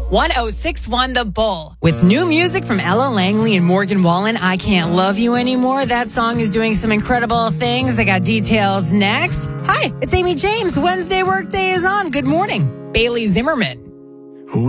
1061 The Bull. With new music from Ella Langley and Morgan Wallen, I Can't Love You Anymore. That song is doing some incredible things. I got details next. Hi, it's Amy James. Wednesday workday is on. Good morning. Bailey Zimmerman.